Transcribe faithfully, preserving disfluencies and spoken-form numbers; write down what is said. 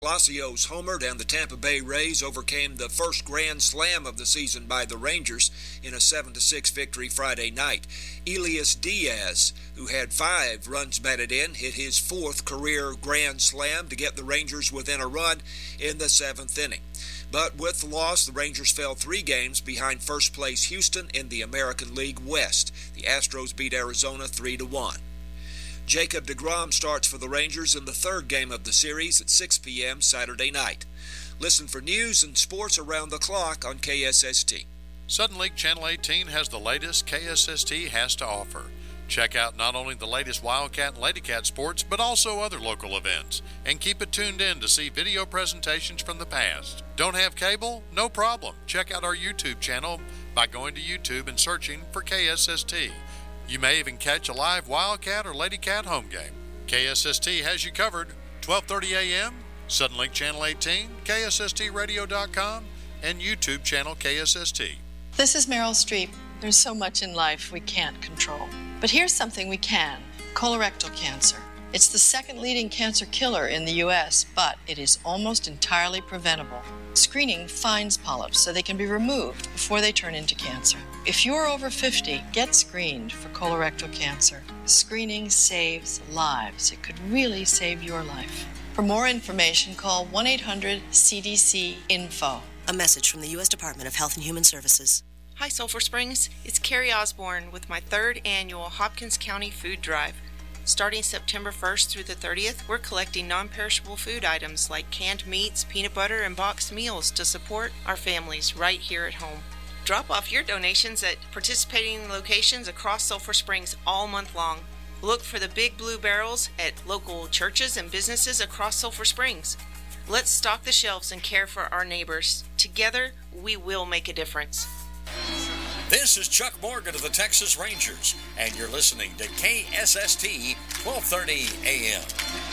Palacios homered, and the Tampa Bay Rays overcame the first grand slam of the season by the Rangers in a seven to six victory Friday night. Elias Diaz, who had five runs batted in, hit his fourth career grand slam to get the Rangers within a run in the seventh inning. But with the loss, the Rangers fell three games behind first place Houston in the American League West. The Astros beat Arizona three to one. Jacob deGrom starts for the Rangers in the third game of the series at six p.m. Saturday night. Listen for news and sports around the clock on K S S T. Sudden League Channel eighteen has the latest K S S T has to offer. Check out not only the latest Wildcat and Ladycat sports, but also other local events. And keep it tuned in to see video presentations from the past. Don't have cable? No problem. Check out our YouTube channel by going to YouTube and searching for K S S T. You may even catch a live Wildcat or Ladycat home game. K S S T has you covered. twelve thirty a.m., Sudden Link Channel eighteen, K S S T radio dot com, and YouTube channel K S S T. This is Meryl Streep. There's so much in life we can't control. But here's something we can: colorectal cancer. It's the second leading cancer killer in the U S, but it is almost entirely preventable. Screening finds polyps so they can be removed before they turn into cancer. If you're over fifty, get screened for colorectal cancer. Screening saves lives. It could really save your life. For more information, call one eight hundred C D C info. A message from the U S Department of Health and Human Services. Hi, Sulphur Springs. It's Carrie Osborne with my third annual Hopkins County Food Drive. Starting September first through the thirtieth, we're collecting non-perishable food items like canned meats, peanut butter, and boxed meals to support our families right here at home. Drop off your donations at participating locations across Sulphur Springs all month long. Look for the big blue barrels at local churches and businesses across Sulphur Springs. Let's stock the shelves and care for our neighbors. Together, we will make a difference. This is Chuck Morgan of the Texas Rangers, and you're listening to K S S T twelve thirty a.m.